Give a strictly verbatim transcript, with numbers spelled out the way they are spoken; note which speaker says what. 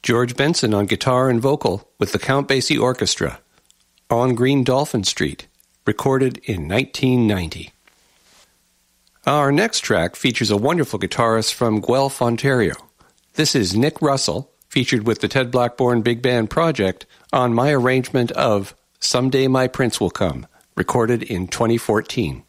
Speaker 1: George Benson on guitar and vocal with the Count Basie Orchestra, On Green Dolphin Street, recorded in nineteen ninety. Our next track features a wonderful guitarist from Guelph, Ontario. This is Nick Russell, featured with the Ted Blackburn Big Band Project on my arrangement of Someday My Prince Will Come, recorded in twenty fourteen.